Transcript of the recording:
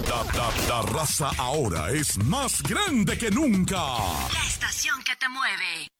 La raza ahora es más grande que nunca. La estación que te mueve.